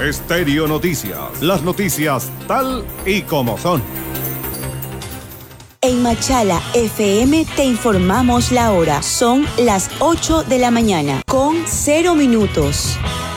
Estéreo Noticias. Las noticias tal y como son. En Machala FM te informamos la hora. Son las 8 de la mañana, con 0 minutos.